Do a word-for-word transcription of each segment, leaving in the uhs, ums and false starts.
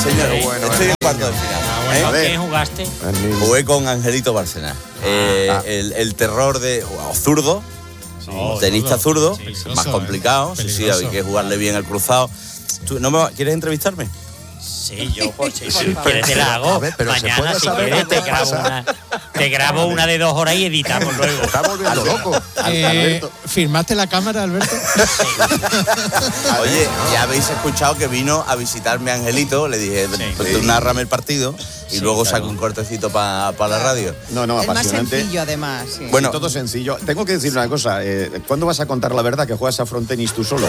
señores, bueno, estoy en cuarto de final. Ah, bueno, ¿eh? ¿Quién jugaste? Jugué con Angelito Bárcenas. Eh, ah. el, el terror de oh, zurdo, sí, oh, tenista zurdo, sí, sí, más complicado. Eh, sí, sí, hay que jugarle bien al cruzado. ¿Tú, no me, ¿Quieres entrevistarme? Sí, yo pues, sí, si quieres te la hago. Ver, mañana, si quieres, te grabo, una, te grabo una de dos horas y editamos luego. Estamos volviendo locos. Eh, ¿Firmaste la cámara, Alberto? Sí. Oye, ya habéis escuchado que vino a visitarme Angelito. Le dije, sí, pues tú nárrame el partido y sí, luego claro. saco un cortecito para pa la radio. No, no, es apasionante. más sencillo, además. Sí. Bueno, todo sencillo. Tengo que decir una cosa. Eh, ¿Cuándo vas a contar la verdad que juegas a frontenis tú solo?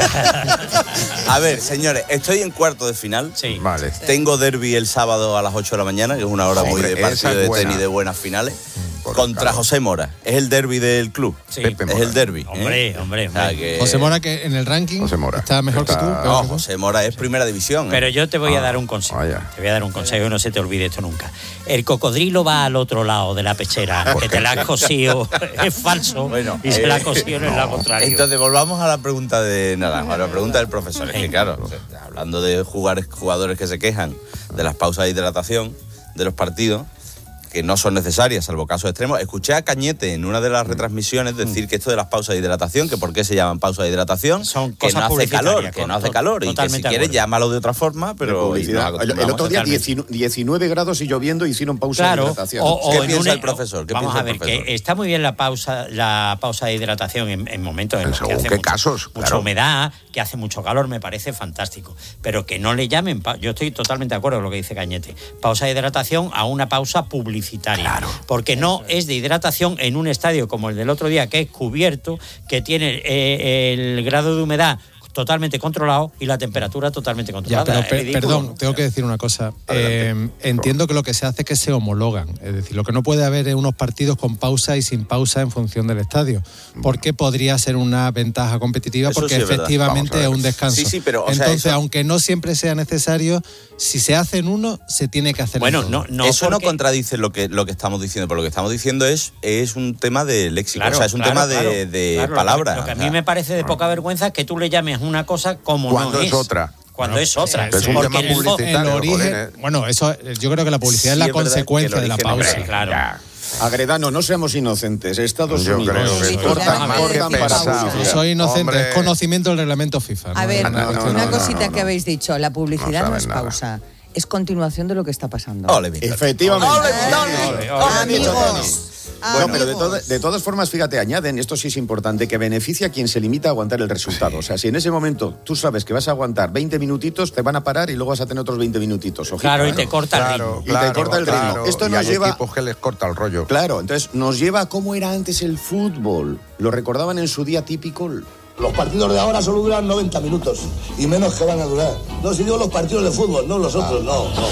A ver, señores, estoy en cuarto de final. Sí. Vale. Tengo derbi el sábado a las ocho de la mañana, que es una hora Hombre, muy de partido de tenis de buenas finales. Por contra claro. José Mora. Es el derbi del club. Sí. Pepe Mora. Es el derbi. Hombre, ¿eh? hombre, hombre. O sea, que... José Mora, que en el ranking está mejor está... que tú. No, José Mora es primera división. ¿eh? Pero yo te voy a dar un consejo. Ah, te voy a dar un consejo, no se te olvide esto nunca. El cocodrilo va al otro lado de la pechera, que te la has cosido, es falso, bueno, y eh, se la ha cosido en el lado contrario. Entonces, volvamos a la pregunta de Naranjo, a la pregunta del profesor. Es que, claro, hablando de jugar, jugadores que se quejan de las pausas de hidratación de los partidos, que no son necesarias, salvo casos extremos. Escuché a Cañete en una de las retransmisiones decir que esto de las pausas de hidratación, que por qué se llaman pausas de hidratación, son que no hace calor, que no hace calor, y que si quieres llámalo de otra forma, pero... El, el otro día diecinueve grados y lloviendo hicieron pausa claro, de hidratación. O, o ¿Qué piensa un, el profesor? ¿Qué vamos piensa a ver, el profesor? que está muy bien la pausa la pausa de hidratación en, en momentos en los según que hace qué mucho, casos, mucha claro. humedad, que hace mucho calor, me parece fantástico. Pero que no le llamen, yo estoy totalmente de acuerdo con lo que dice Cañete, pausa de hidratación a una pausa publicitaria. Claro. Porque no es de hidratación en un estadio como el del otro día, que es cubierto, que tiene eh, el grado de humedad totalmente controlado y la temperatura totalmente controlada. Ya, pero per, perdón, tengo que decir una cosa. Eh, entiendo que lo que se hace es que se homologan. Es decir, lo que no puede haber es unos partidos con pausa y sin pausa en función del estadio. Porque podría ser una ventaja competitiva, eso porque sí es efectivamente es un descanso. Sí, sí, pero, o Entonces, sea, eso... aunque no siempre sea necesario, si se hace en uno, se tiene que hacer bueno, en no, no Eso porque... no contradice lo que, lo que estamos diciendo, pero lo que estamos diciendo es, es un tema de léxico, claro, o sea, es un claro, tema claro, de, de claro, palabras. Lo que, lo que a mí me parece de poca vergüenza es que tú le llames una cosa como cuando no es es otra. Cuando bueno, es otra. Es un tema publicitario. El origen, joder, bueno, eso yo creo que la publicidad sí, es la consecuencia de la pausa. Hombre, claro. Ya. Agredano, no seamos inocentes. Estados Yo Unidos creo que sí, cortan, cortan para no soy inocente, Hombre. es conocimiento del reglamento FIFA. A ¿no? ver, no, no, una no, cosita no, no, que no. habéis dicho, la publicidad no, no es pausa. Nada. Es continuación de lo que está pasando. Ole, efectivamente. Ole, ole, ole, ole, Amigos. Bueno, pero de, to de todas formas, fíjate, añaden, esto sí es importante, que beneficia a quien se limita a aguantar el resultado. O sea, si en ese momento tú sabes que vas a aguantar veinte minutitos, te van a parar y luego vas a tener otros veinte minutitos. Ojito, claro, ¿eh? y te corta el claro, ritmo. claro, y te corta el ritmo. Claro. Esto y nos hay lleva... equipos que les corta el rollo. Claro, entonces nos lleva a cómo era antes el fútbol. Lo recordaban en su día típico... Los partidos de ahora solo duran noventa minutos y menos que van a durar. No, si digo los partidos de fútbol, no los otros, no. no.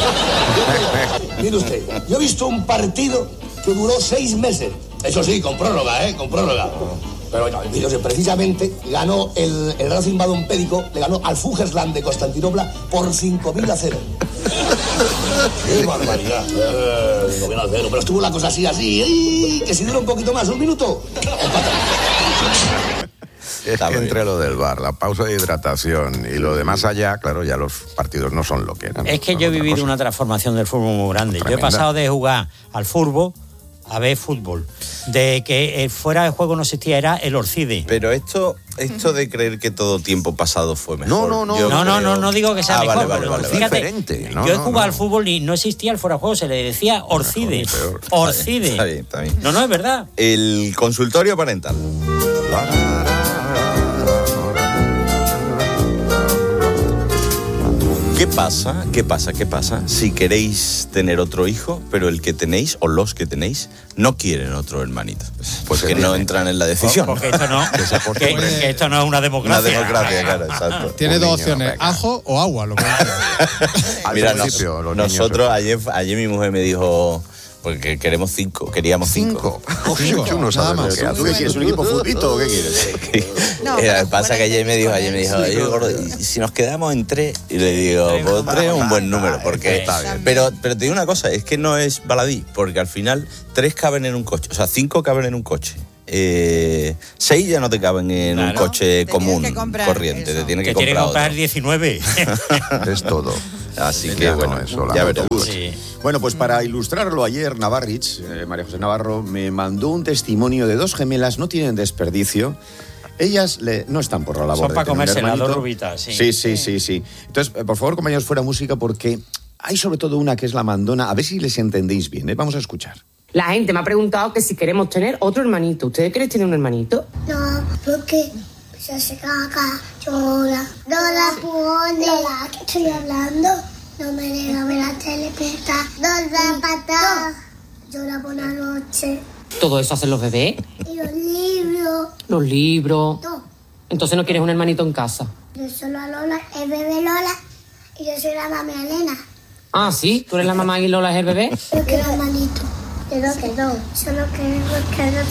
Mire usted, yo he visto un partido que duró seis meses. Eso sí, con prórroga, ¿eh? Con prórroga. Pero bueno, precisamente ganó el, el Racing Badompédico, le ganó al Fugersland de Constantinopla por cinco mil a cero. ¡Qué barbaridad! Eh, cinco mil a cero. Pero estuvo la cosa así, así, ¡ay! Que si dura un poquito más, un minuto. Es que entre lo del bar, la pausa de hidratación y lo de más allá, claro, ya los partidos no son lo que eran. Es que yo he vivido cosa. una transformación del fútbol muy grande. Tremenda. Yo he pasado de jugar al fútbol a ver fútbol. De que fuera de juego no existía, era el Orcide. Pero esto, esto de creer que todo tiempo pasado fue mejor. No, no, no. No, no, no, no, no digo que sea ah, mejor. Vale, vale, pero vale, fíjate, diferente. No, yo he no, jugado no. al fútbol y no existía el fuera de juego, se le decía Orcide. Mejor, Orcide. Está bien, está bien. No, no, es verdad. El consultorio parental. ¿Qué pasa? ¿Qué pasa? ¿Qué pasa? Si queréis tener otro hijo, pero el que tenéis o los que tenéis no quieren otro hermanito, pues que no entran en la decisión. Porque esto no, que, que esto no es una democracia. Una democracia, claro, exacto. Tiene Un dos niño, opciones, venga. ajo o agua. Lo que Mira, Al nos, principio, los nosotros niños- ayer, ayer mi mujer me dijo, porque queremos cinco, queríamos cinco. Cinco. Cinco, Tú no nada sabes lo más. que ¿Tú qué haces. quieres? ¿Un equipo futbolito o qué quieres? No, Eh, pero pasa que ayer me dijo, ayer me dijo, Sí, "Oye, pero- gordo, ¿y si nos quedamos en tres?" Y le digo, pues tres es un buen número, porque Está bien. pero, pero te digo una cosa, es que no es baladí, porque al final tres caben en un coche, o sea, cinco caben en un coche. Eh, seis ya no te caben en Claro. un coche Te común, tienes que comprar corriente, eso. te tienes Que que tiene que comprar comprar otro. diecinueve. Es todo. Así que, bueno, eso, ya veremos. Sí. Bueno, pues para ilustrarlo, ayer Navarrich, eh, María José Navarro, me mandó un testimonio de dos gemelas, no tienen desperdicio. Ellas le, no están por la labor. Son para comerse las dos rubitas, sí. Sí, sí, sí, sí. Entonces, por favor, compañeros, fuera música, porque hay sobre todo una que es la mandona. A ver si les entendéis bien, ¿eh? Vamos a escuchar. La gente me ha preguntado que si queremos tener otro hermanito. ¿Ustedes quieren tener un hermanito? No, porque se hace caca, llora, no la pone. Lola, ¿qué estoy hablando? No me deja ver la tele, piensa, no la pata, llora por la noche. ¿Todo eso hacen los bebés? Y los libros. Los libros. No. Entonces no quieres un hermanito en casa. Yo soy la Lola, el bebé Lola, y yo soy la mami Elena. Ah, ¿sí? ¿Tú eres la mamá y Lola es el bebé? Yo quiero hermanito. Pero que no, solo queremos quedar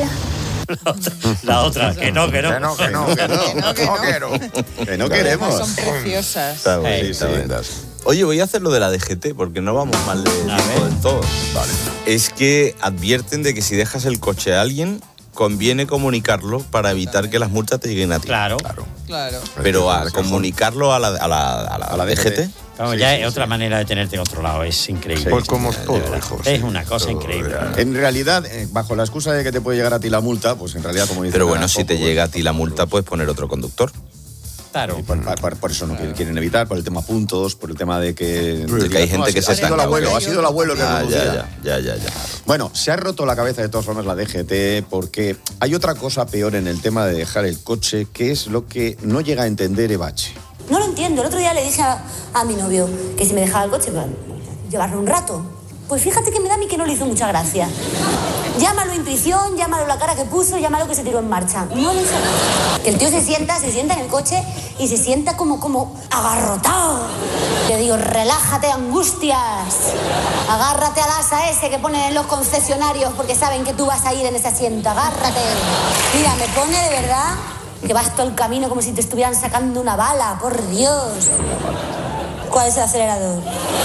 sola. La otra, que no, que no. Que no, que no, que no, que no, que no quiero. Que no queremos. Son preciosas. Está bien, Sí, está sí. bien. Oye, voy a hacer lo de la D G T, porque no vamos mal de tiempo del todo. Vale. Es que advierten de que si dejas el coche a alguien, conviene comunicarlo para evitar que las multas te lleguen a ti. Claro. Claro. Claro. Pero a comunicarlo a la, a la, a la, A la D G T. Vamos, Sí, ya sí, es otra sí. manera de tenerte en otro lado, es increíble. Pues como De todo, verdad. hijo, Es sí, una cosa todo, increíble. ya. En realidad, eh, bajo la excusa de que te puede llegar a ti la multa, pues en realidad, como dice... Pero bueno, Ana, si te poco, llega a pues, ti la multa, puedes poner otro conductor. Claro. Y por, por- por eso no quieren evitar, por el tema puntos, por el tema de que... De que hay gente que se ha sido el estanca. abuelo, ha sido el abuelo que Ah, conducía. ya, ya, ya, ya, ya. Bueno, se ha roto la cabeza de todas formas la D G T porque hay otra cosa peor en el tema de dejar el coche, que es lo que no llega a entender Ebache. No lo entiendo. El otro día le dije a, a mi novio que si me dejaba el coche, para llevarlo un rato. Pues fíjate que me da a mí que no le hizo mucha gracia. Llámalo intuición, llámalo la cara que puso, llámalo que se tiró en marcha. No lo sé. Que el tío se sienta, se sienta en el coche y se sienta como, como agarrotado. Le digo, relájate, angustias. Agárrate al asa ese que ponen en los concesionarios porque saben que tú vas a ir en ese asiento. Agárrate. Mira, me pone de verdad que vas todo el camino como si te estuvieran sacando una bala. Por Dios. ¿Cuál es el acelerador?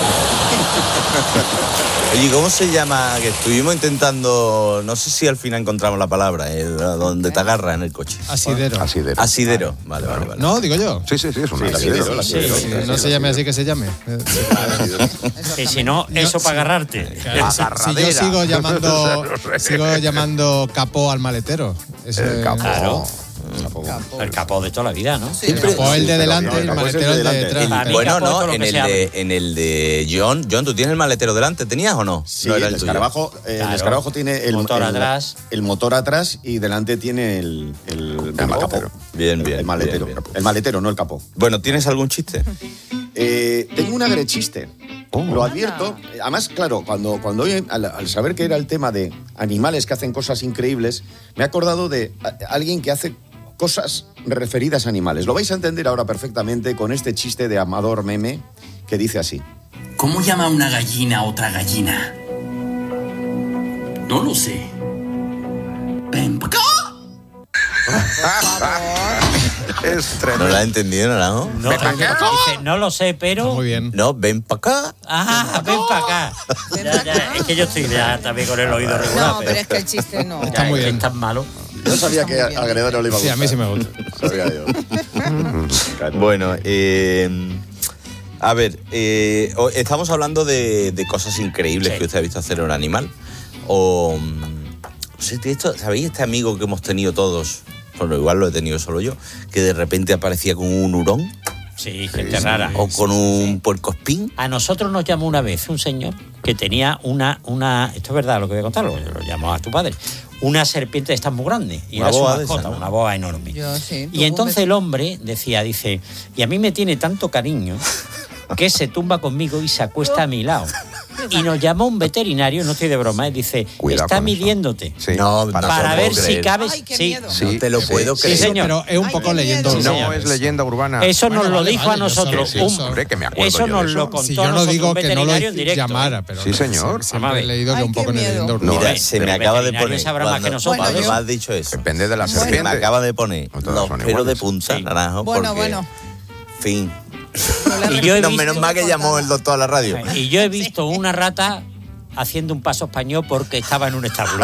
Oye, ¿cómo se llama? Que estuvimos intentando, no sé si al final encontramos la palabra, el, donde te agarras en el coche. Asidero. Asidero. Asidero, vale, vale, vale. No, digo yo. Sí, sí, sí, es un Sí, asidero. el asidero, Sí, no se llame así que se llame. Y si no, eso para agarrarte. Si yo sigo llamando, sigo llamando capó al maletero. Eso El es- capó. Claro. Capó. El capó de toda la vida, ¿no? El capó el de delante y el capó es el maletero de el de delante. detrás. Para mí, Bueno, capó, todo no, lo en que el, se de, en el de John. John, ¿tú tienes el maletero delante? ¿Tenías o no? Sí, no era el, tuyo. escarabajo, eh, Claro. el escarabajo tiene el Motor el- atrás. el motor atrás y delante tiene el, el, el maletero. capó. Bien, El- bien, El maletero. bien, bien. El maletero, no el capó. Bueno, ¿tienes algún chiste? Eh, tengo un agrechiste. Oh. Lo advierto. Además, claro, cuando, cuando hoy, al, al saber que era el tema de animales que hacen cosas increíbles, me he acordado de a- alguien que hace cosas referidas a animales. Lo vais a entender ahora perfectamente con este chiste de Amador Meme que dice así. ¿Cómo llama una gallina a otra gallina? No lo sé. Ven pa' acá. Es No tremendo. la he entendido, ¿no? No, dice, no lo sé, pero. Muy bien. No, ven para acá. Ah, ven para acá. Ven Ya, pa' ya, acá. es que yo estoy ya también con el oído regular. No, pero es que el chiste no. Está ya, muy es que bien. es tan malo. Yo sabía que Está muy a bien. Gredo no le iba a Sí, gustar. a mí sí me gusta. Sabía yo. Bueno, eh, a ver, eh, o- estamos hablando de, de cosas increíbles Sí. que usted ha visto hacer a un animal. O, mm, no sé, esto, ¿sabéis este amigo que hemos tenido todos? Bueno, igual lo he tenido solo yo, que de repente aparecía con un hurón Sí, gente rara. o con un puercoespín. A nosotros nos llamó una vez un señor que tenía una, una esto es verdad lo que voy a contar, lo, lo llamó a tu padre, una serpiente de estas muy grande. Y Una era su boa de mascota, esa, ¿no? una boa enorme. Yo sí, Y entonces el hombre decía, dice, y a mí me tiene tanto cariño que se tumba conmigo y se acuesta a mi lado. Y nos llamó un veterinario, no estoy de broma, y dice, Cuidado está con eso. midiéndote. Sí. No, Para, no te lo ver puedo si creer. cabes. Ay, qué sí. miedo. No te lo puedo Sí, creer. señor. Pero es un Ay, poco qué leyenda miedo. urbana. No es leyenda urbana. Eso Bueno, nos lo vale, dijo vale, a yo nosotros. solo- un- Hombre, que me acuerdo eso yo de nos eso. lo contó Si yo a no nosotros digo un que no lo veterinario en directo. llamara, pero Sí, señor. siempre Vamos a he ver. leído que Ay, un poco qué en leyenda miedo. urbana. Mira, Hombre, se me pero acaba de veterinario poner. sabrá más que Cuando, nosotros. cuando Bueno, me yo- has dicho eso. Depende de la Se me serpiente. acaba de poner No todas los son pelos de iguales. punta, Sí. naranjo. Bueno, porque, bueno. Fin. Y yo he No, visto- menos mal que llamó el doctor a la radio. Y yo he visto una rata haciendo un paso español porque estaba en un establo.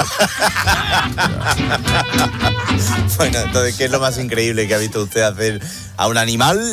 Bueno, entonces, ¿qué es lo más increíble que ha visto usted hacer a un animal?